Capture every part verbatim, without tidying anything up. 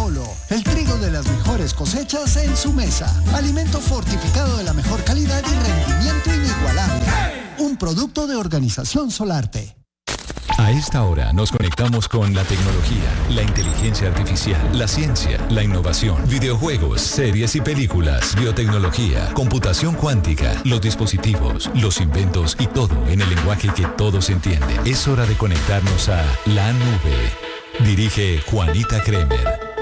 Apolo, el trigo de las mejores cosechas en su mesa. Alimento fortificado de la mejor calidad y rendimiento inigualable. Un producto de Organización Solarte. A esta hora nos conectamos con la tecnología, la inteligencia artificial, la ciencia, la innovación, videojuegos, series y películas, biotecnología, computación cuántica, los dispositivos, los inventos y todo en el lenguaje que todos entienden. Es hora de conectarnos a la nube. Dirige Juanita Kremer.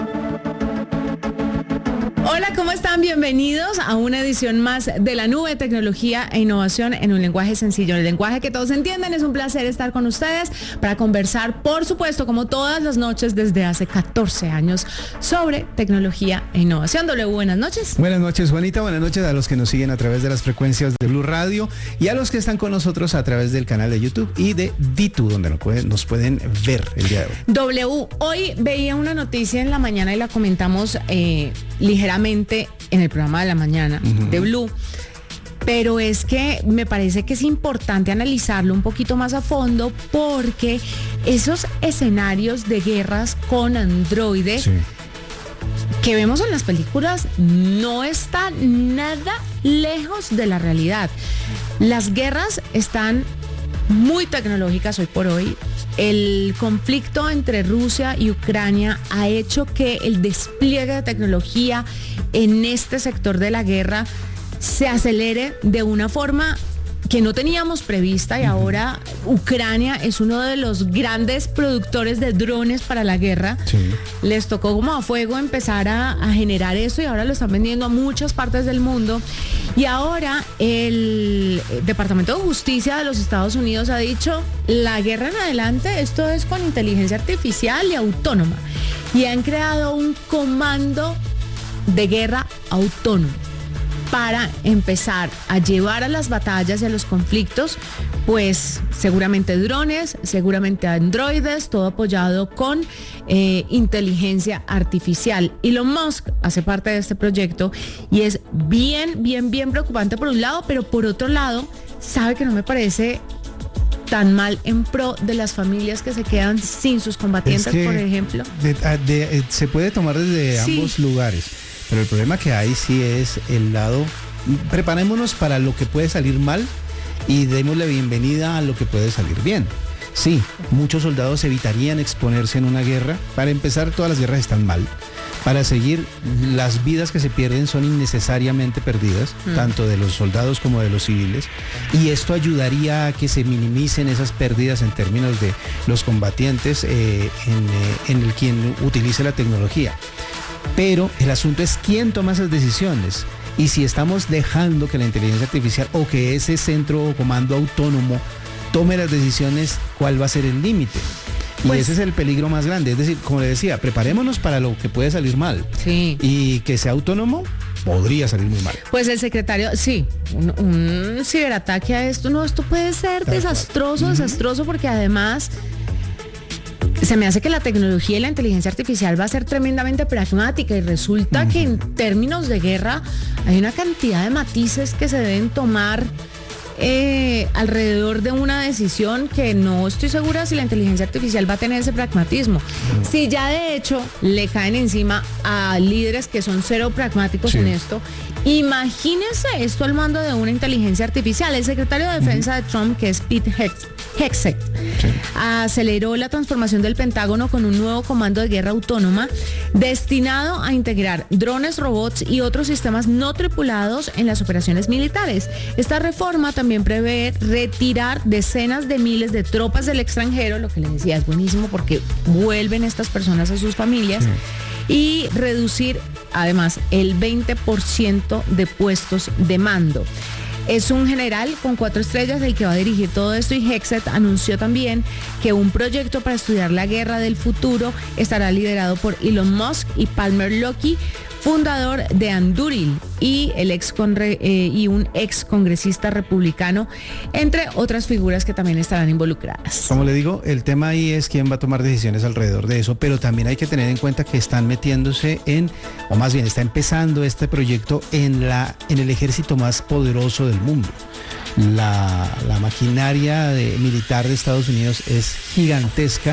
Hola, ¿cómo están? Bienvenidos a una edición más de La Nube, tecnología e innovación en un lenguaje sencillo, en el lenguaje que todos entienden. Es un placer estar con ustedes para conversar, por supuesto, como todas las noches desde hace catorce años, sobre tecnología e innovación. W, buenas noches. Buenas noches, Juanita. Buenas noches a los que nos siguen a través de las frecuencias de Blue Radio y a los que están con nosotros a través del canal de YouTube y de DITU, donde nos pueden, nos pueden ver el día de hoy. W, hoy veía una noticia en la mañana y la comentamos eh, ligeramente en el programa de la mañana uh-huh. de Blue, pero es que me parece que es importante analizarlo un poquito más a fondo porque esos escenarios de guerras con androides sí. que vemos en las películas no están nada lejos de la realidad. Las guerras están muy tecnológicas hoy por hoy. El conflicto entre Rusia y Ucrania ha hecho que el despliegue de tecnología en este sector de la guerra se acelere de una forma que no teníamos prevista y ahora Ucrania es uno de los grandes productores de drones para la guerra. Sí. Les tocó como a fuego empezar a, a generar eso y ahora lo están vendiendo a muchas partes del mundo. Y ahora el Departamento de Justicia de los Estados Unidos ha dicho, la guerra en adelante, esto es con inteligencia artificial y autónoma. Y han creado un comando de guerra autónomo para empezar a llevar a las batallas y a los conflictos, pues seguramente drones, seguramente androides, todo apoyado con eh, inteligencia artificial. Elon Musk hace parte de este proyecto y es bien, bien, bien preocupante por un lado, pero por otro lado, sabe que no me parece tan mal en pro de las familias que se quedan sin sus combatientes, es que por ejemplo. De, de, de, se puede tomar desde sí. ambos lugares. Pero el problema que hay sí es el lado, preparémonos para lo que puede salir mal y demos la bienvenida a lo que puede salir bien. Sí, muchos soldados evitarían exponerse en una guerra. Para empezar, todas las guerras están mal. Para seguir, las vidas que se pierden son innecesariamente perdidas, mm. tanto de los soldados como de los civiles, y esto ayudaría a que se minimicen esas pérdidas en términos de los combatientes eh, en, eh, en el quien utilice la tecnología. Pero el asunto es quién toma esas decisiones y si estamos dejando que la inteligencia artificial o que ese centro o comando autónomo tome las decisiones, ¿cuál va a ser el límite? Y pues, ese es el peligro más grande. Es decir, como le decía, preparémonos para lo que puede salir mal. Sí. Y que sea autónomo podría salir muy mal. Pues el secretario, sí, un, un ciberataque a esto, no, esto puede ser Tal desastroso, cual. desastroso porque además se me hace que la tecnología y la inteligencia artificial va a ser tremendamente pragmática y resulta uh-huh. que en términos de guerra hay una cantidad de matices que se deben tomar eh, alrededor de una decisión que no estoy segura si la inteligencia artificial va a tener ese pragmatismo. Uh-huh. Si ya de hecho le caen encima a líderes que son cero pragmáticos sí. en esto, imagínense esto al mando de una inteligencia artificial. El secretario de Defensa uh-huh. de Trump, que es Pete Hegseth, sí. aceleró la transformación del Pentágono con un nuevo comando de guerra autónoma destinado a integrar drones, robots y otros sistemas no tripulados en las operaciones militares. Esta reforma también prevé retirar decenas de miles de tropas del extranjero, lo que les decía es buenísimo porque vuelven estas personas a sus familias, sí. y reducir además el veinte por ciento de puestos de mando. Es un general con cuatro estrellas el que va a dirigir todo esto y Hegseth anunció también que un proyecto para estudiar la guerra del futuro estará liderado por Elon Musk y Palmer Luckey, fundador de Anduril y, el ex congre- eh, y un ex congresista republicano, entre otras figuras que también estarán involucradas. Como le digo, el tema ahí es quién va a tomar decisiones alrededor de eso, pero también hay que tener en cuenta que están metiéndose en, o más bien está empezando este proyecto en, la, en el ejército más poderoso del mundo. La, la maquinaria de, militar de Estados Unidos es gigantesca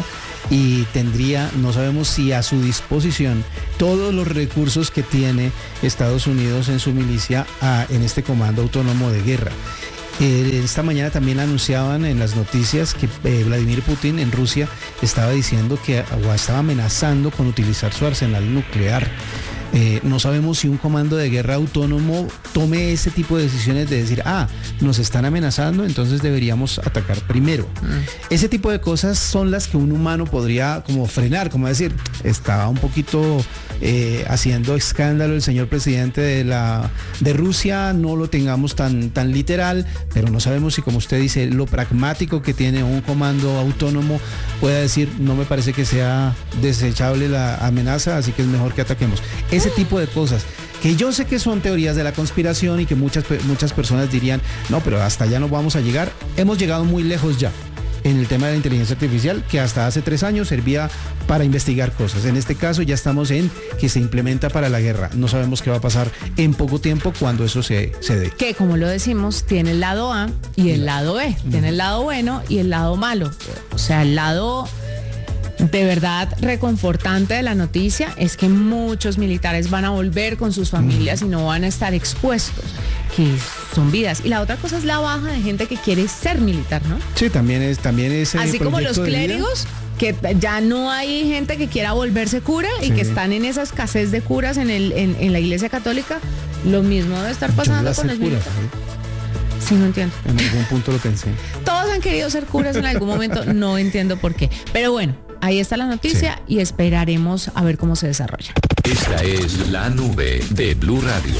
y tendría, no sabemos si a su disposición, todos los recursos que tiene Estados Unidos en su milicia a, en este comando autónomo de guerra. Eh, esta mañana también anunciaban en las noticias que eh, Vladimir Putin en Rusia estaba diciendo que o estaba amenazando con utilizar su arsenal nuclear. Eh, no sabemos si un comando de guerra autónomo tome ese tipo de decisiones de decir, ah, nos están amenazando, entonces deberíamos atacar primero. Mm. Ese tipo de cosas son las que un humano podría como frenar, como decir, estaba un poquito eh, haciendo escándalo el señor presidente de, la, de Rusia, no lo tengamos tan, tan literal, pero no sabemos si, como usted dice, lo pragmático que tiene un comando autónomo pueda decir, no me parece que sea desechable la amenaza, así que es mejor que ataquemos. Ese tipo de cosas, que yo sé que son teorías de la conspiración y que muchas, muchas personas dirían, no, pero hasta allá no vamos a llegar. Hemos llegado muy lejos ya en el tema de la inteligencia artificial, que hasta hace tres años servía para investigar cosas. En este caso ya estamos en que se implementa para la guerra. No sabemos qué va a pasar en poco tiempo cuando eso se, se dé. Que, como lo decimos, tiene el lado A y el lado B. Mm. Tiene el lado bueno y el lado malo. O sea, el lado de verdad reconfortante de la noticia es que muchos militares van a volver con sus familias y no van a estar expuestos, que son vidas. Y la otra cosa es la baja de gente que quiere ser militar, ¿no? Sí, también es también ese así como los clérigos, que ya no hay gente que quiera volverse cura y sí, que están en esa escasez de curas en el en, en la Iglesia Católica. Lo mismo debe estar pasando con los militares. Sí, no entiendo. En algún punto lo pensé. Todos han querido ser curas en algún momento, no entiendo por qué. Pero bueno, ahí está la noticia, sí, y esperaremos a ver cómo se desarrolla. Esta es La Nube de Blue Radio.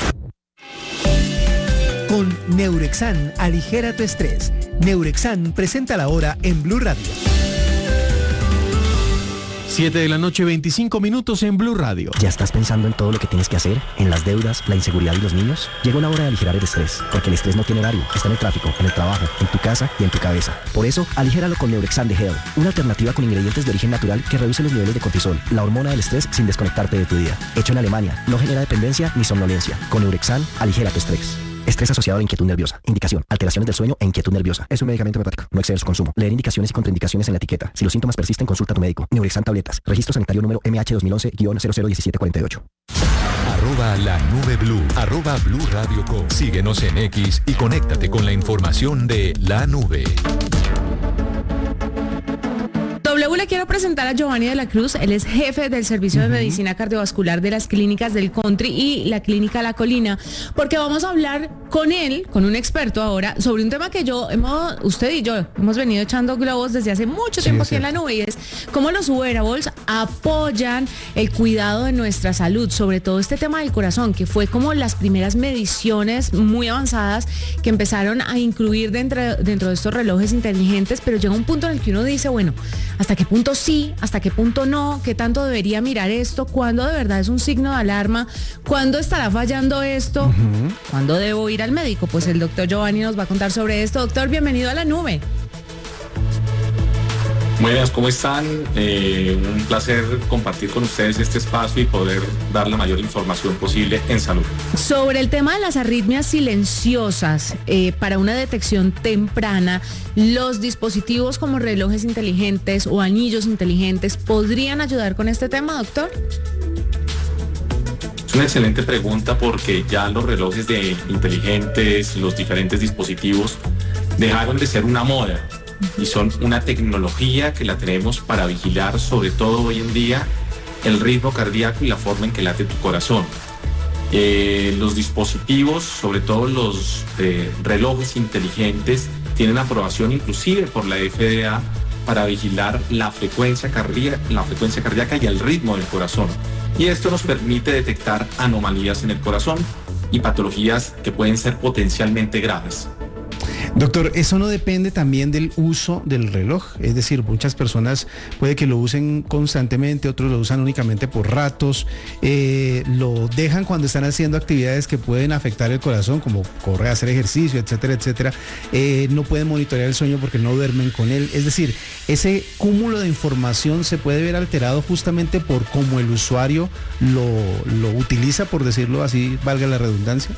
Con Neurexan, aligera tu estrés. Neurexan presenta la hora en Blue Radio. siete de la noche, veinticinco minutos en Blue Radio. ¿Ya estás pensando en todo lo que tienes que hacer? ¿En las deudas, la inseguridad y los niños? Llegó la hora de aligerar el estrés, porque el estrés no tiene horario. Está en el tráfico, en el trabajo, en tu casa y en tu cabeza. Por eso, aligéralo con Neurexan de Hell, una alternativa con ingredientes de origen natural que reduce los niveles de cortisol, la hormona del estrés, sin desconectarte de tu día. Hecho en Alemania, no genera dependencia ni somnolencia. Con Neurexan, aligera tu estrés. Estrés asociado a inquietud nerviosa. Indicación: alteraciones del sueño e inquietud nerviosa. Es un medicamento hepático. No exceder su consumo. Leer indicaciones y contraindicaciones en la etiqueta. Si los síntomas persisten, consulta a tu médico. Neurexan tabletas. Registro sanitario número M H dos mil once guion cero cero uno siete cuatro ocho. Arroba La Nube Blue. Arroba Blue Radio Co. Síguenos en X y conéctate con la información de La Nube. W, le quiero presentar a Giovanni de la Cruz. Él es jefe del Servicio uh-huh. de Medicina Cardiovascular de las clínicas del Country y la Clínica La Colina, porque vamos a hablar con él, con un experto ahora, sobre un tema que yo, hemos, usted y yo, hemos venido echando globos desde hace mucho tiempo sí, aquí en La Nube, y es cómo los wearables apoyan el cuidado de nuestra salud, sobre todo este tema del corazón, que fue como las primeras mediciones muy avanzadas que empezaron a incluir dentro, dentro de estos relojes inteligentes, pero llega un punto en el que uno dice, bueno, ¿hasta qué punto sí? ¿Hasta qué punto no? ¿Qué tanto debería mirar esto? ¿Cuándo de verdad es un signo de alarma? ¿Cuándo estará fallando esto? Uh-huh. ¿Cuándo debo ir al médico? Pues el doctor Giovanni nos va a contar sobre esto. Doctor, bienvenido a La Nube. Buenas, ¿cómo están? Eh, un placer compartir con ustedes este espacio y poder dar la mayor información posible en salud. Sobre el tema de las arritmias silenciosas, eh, para una detección temprana, ¿los dispositivos como relojes inteligentes o anillos inteligentes podrían ayudar con este tema, doctor? Es una excelente pregunta, porque ya los relojes de inteligentes, los diferentes dispositivos, dejaron de ser una moda y son una tecnología que la tenemos para vigilar, sobre todo hoy en día, el ritmo cardíaco y la forma en que late tu corazón. Eh, los dispositivos, sobre todo los eh, relojes inteligentes, tienen aprobación inclusive por la F D A para vigilar la frecuencia cardíaca, la frecuencia cardíaca y el ritmo del corazón. Y esto nos permite detectar anomalías en el corazón y patologías que pueden ser potencialmente graves. Doctor, ¿eso no depende también del uso del reloj? Es decir, muchas personas puede que lo usen constantemente, otros lo usan únicamente por ratos, eh, lo dejan cuando están haciendo actividades que pueden afectar el corazón, como correr, hacer ejercicio, etcétera, etcétera. Eh, no pueden monitorear el sueño porque no duermen con él. Es decir, ese cúmulo de información se puede ver alterado justamente por cómo el usuario lo, lo utiliza, por decirlo así, valga la redundancia.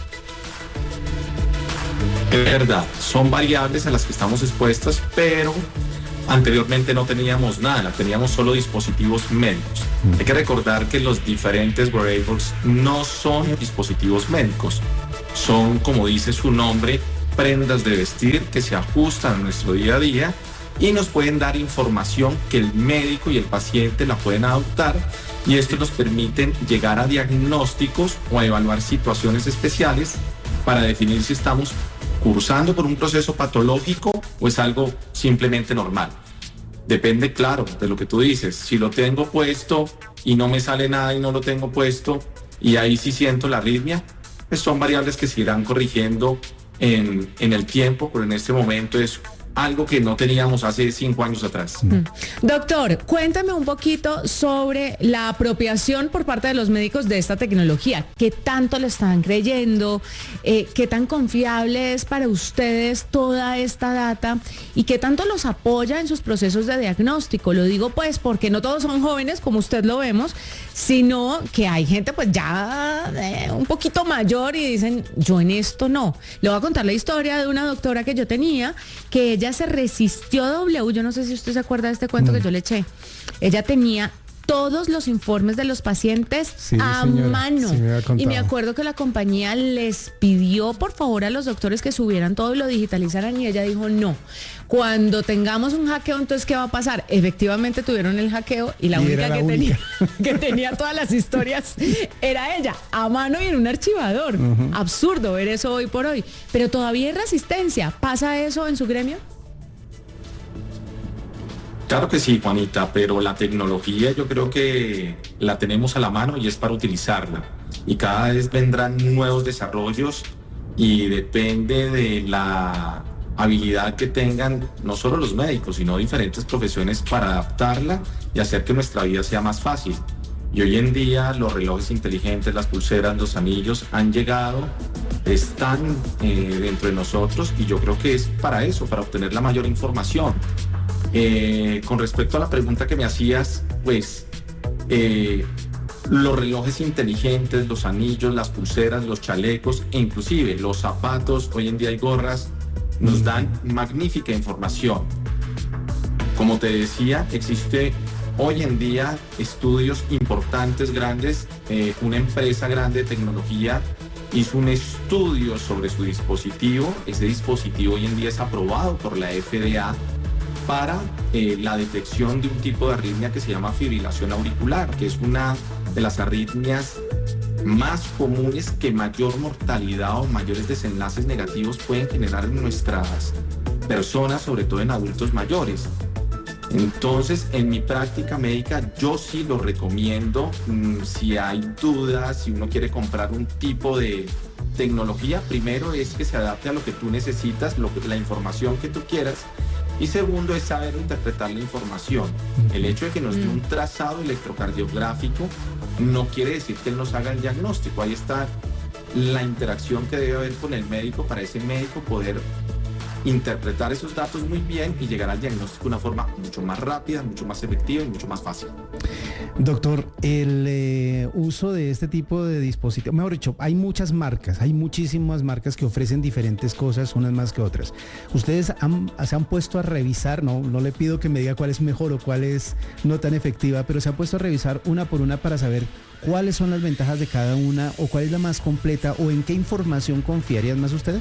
Es verdad, son variables a las que estamos expuestas, pero Anteriormente no teníamos nada, teníamos solo dispositivos médicos. Mm. Hay que recordar que los diferentes wearables no son dispositivos médicos, son, como dice su nombre, prendas de vestir que se ajustan a nuestro día a día y nos pueden dar información que el médico y el paciente la pueden adoptar, y esto nos permite llegar a diagnósticos o a evaluar situaciones especiales para definir si estamos cursando por un proceso patológico o es algo simplemente normal. Depende, claro, de lo que tú dices. Si lo tengo puesto y no me sale nada y no lo tengo puesto y ahí sí siento la arritmia, pues son variables que se irán corrigiendo en, en el tiempo, pero en este momento es algo que no teníamos hace cinco años atrás. Mm. Doctor, cuéntame un poquito sobre la apropiación por parte de los médicos de esta tecnología. ¿Qué tanto le están creyendo? Eh, ¿Qué tan confiable es para ustedes toda esta data? ¿Y qué tanto los apoya en sus procesos de diagnóstico? Lo digo pues porque no todos son jóvenes, como usted lo vemos, sino que hay gente pues ya eh, un poquito mayor y dicen, yo en esto no. Le voy a contar la historia de una doctora que yo tenía, que ella se resistió a W, yo no sé si usted se acuerda de este cuento mm. que yo le eché. Ella tenía todos los informes de los pacientes sí, a señora, mano. Sí, me y me acuerdo que la compañía les pidió por favor a los doctores que subieran todo y lo digitalizaran, y ella dijo no. Cuando tengamos un hackeo, entonces ¿qué va a pasar? Efectivamente tuvieron el hackeo y la y única, la que, única. Tenía, que tenía todas las historias era ella, a mano y en un archivador. Uh-huh. Absurdo ver eso hoy por hoy. Pero todavía hay resistencia. ¿Pasa eso en su gremio? Claro que sí, Juanita, pero la tecnología yo creo que la tenemos a la mano y es para utilizarla. Y cada vez vendrán nuevos desarrollos y depende de la habilidad que tengan no solo los médicos, sino diferentes profesiones para adaptarla y hacer que nuestra vida sea más fácil. Y hoy en día los relojes inteligentes, las pulseras, los anillos han llegado, están eh, dentro de nosotros, y yo creo que es para eso, para obtener la mayor información. Eh, con respecto a la pregunta que me hacías, pues eh, los relojes inteligentes, los anillos, las pulseras, los chalecos e inclusive los zapatos, hoy en día hay gorras, nos dan magnífica información. Como te decía, existe hoy en día estudios importantes, grandes. Eh, una empresa grande de tecnología hizo un estudio sobre su dispositivo. Ese dispositivo hoy en día es aprobado por la F D A para eh, la detección de un tipo de arritmia que se llama fibrilación auricular, que es una de las arritmias más comunes que mayor mortalidad o mayores desenlaces negativos pueden generar en nuestras personas, sobre todo en adultos mayores. Entonces, en mi práctica médica yo sí lo recomiendo. Mm, si hay dudas, si uno quiere comprar un tipo de tecnología, primero es que se adapte a lo que tú necesitas, lo que, la información que tú quieras. Y segundo es saber interpretar la información. El hecho de que nos dé un trazado electrocardiográfico no quiere decir que él nos haga el diagnóstico. Ahí está la interacción que debe haber con el médico para ese médico poder interpretar esos datos muy bien y llegar al diagnóstico de una forma mucho más rápida, mucho más efectiva y mucho más fácil. Doctor, el eh, uso de este tipo de dispositivos, mejor dicho, hay muchas marcas, hay muchísimas marcas que ofrecen diferentes cosas, unas más que otras. ¿Ustedes han, se han puesto a revisar, no, no le pido que me diga cuál es mejor o cuál es no tan efectiva, pero se han puesto a revisar una por una para saber cuáles son las ventajas de cada una o cuál es la más completa o en qué información confiarían más ustedes?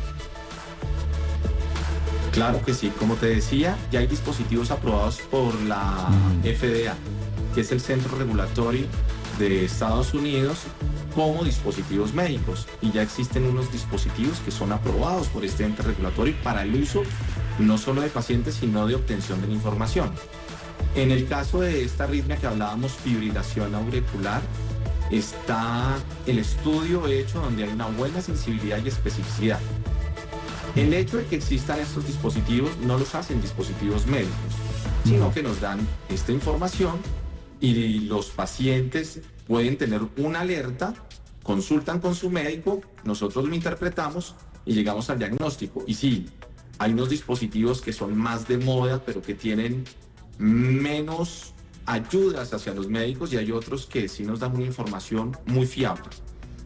Claro que sí, como te decía, ya hay dispositivos aprobados por la mm. F D A, que es el Centro Regulatorio de Estados Unidos, como dispositivos médicos, y ya existen unos dispositivos que son aprobados por este ente regulatorio para el uso no solo de pacientes, sino de obtención de la información. En el caso de esta arritmia que hablábamos, fibrilación auricular, está el estudio hecho donde hay una buena sensibilidad y especificidad. El hecho de que existan estos dispositivos no los hacen dispositivos médicos, sino que nos dan esta información y los pacientes pueden tener una alerta, consultan con su médico, nosotros lo interpretamos y llegamos al diagnóstico. Y sí, hay unos dispositivos que son más de moda, pero que tienen menos ayudas hacia los médicos, y hay otros que sí nos dan una información muy fiable.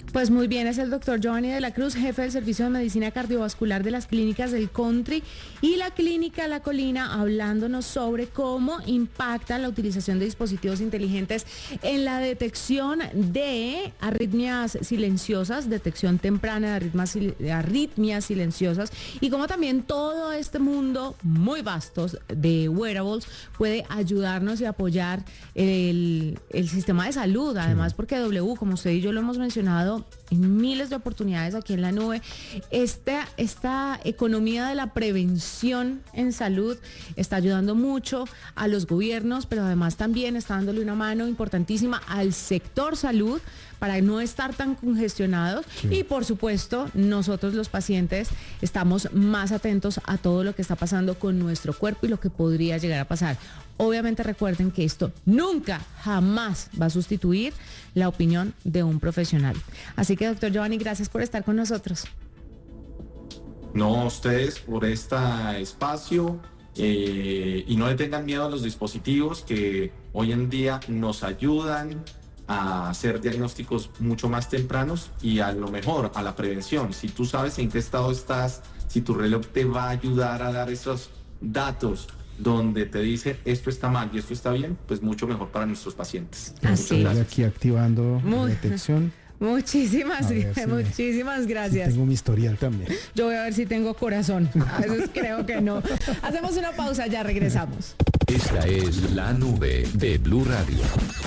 Pues muy bien, es el doctor Giovanni de la Cruz, jefe del Servicio de Medicina Cardiovascular de las Clínicas del Country y la Clínica La Colina, hablándonos sobre cómo impacta la utilización de dispositivos inteligentes en la detección de arritmias silenciosas, detección temprana de arritmias, de arritmias silenciosas, y cómo también todo este mundo muy vasto de wearables puede ayudarnos y apoyar el, el sistema de salud, además porque W, como usted y yo lo hemos mencionado en miles de oportunidades aquí en la nube, esta, esta economía de la prevención en salud está ayudando mucho a los gobiernos, pero además también está dándole una mano importantísima al sector salud para no estar tan congestionados, sí. Y por supuesto nosotros los pacientes estamos más atentos a todo lo que está pasando con nuestro cuerpo y lo que podría llegar a pasar. Obviamente recuerden que esto nunca, jamás va a sustituir la opinión de un profesional. Así que, doctor Giovanni, gracias por estar con nosotros. No, a ustedes por este espacio eh, y no le tengan miedo a los dispositivos que hoy en día nos ayudan a hacer diagnósticos mucho más tempranos y a lo mejor a la prevención. Si tú sabes en qué estado estás, si tu reloj te va a ayudar a dar esos datos donde te dice esto está mal y esto está bien, pues mucho mejor para nuestros pacientes. Así es. Aquí activando Muy, la detección. Muchísimas, si muchísimas me, gracias. Si tengo mi historial también. Yo voy a ver si tengo corazón. A veces creo que no. Hacemos una pausa, ya regresamos. Esta es La Nube de Blue Radio.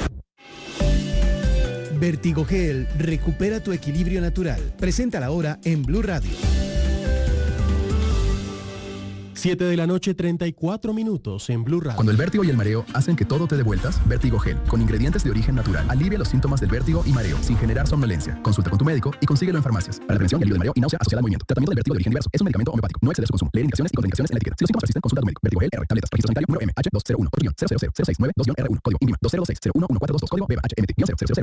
Vertigogel recupera tu equilibrio natural. Presenta la hora en Blue Radio. siete de la noche, treinta y cuatro minutos en Blue Radio. Cuando el vértigo y el mareo hacen que todo te dé vueltas, Vertigogel, con ingredientes de origen natural, alivia los síntomas del vértigo y mareo sin generar somnolencia. Consulta con tu médico y consíguelo en farmacias. Para la prevención y alivio del mareo y náusea asociada al movimiento. Tratamiento del vértigo de origen diverso. Es un medicamento homeopático. No exceder su consumo. Leer indicaciones y contraindicaciones en la etiqueta. Si los síntomas persisten, consulta a tu médico. Vertigogel R. Tabletas. Registro sanitario número M H dos cero uno. Código cero cero cero cero seis nueve dos R uno. Código INVIMA dos cero dos seis cero uno uno cuatro dos dos. Código B H M T cero cero cero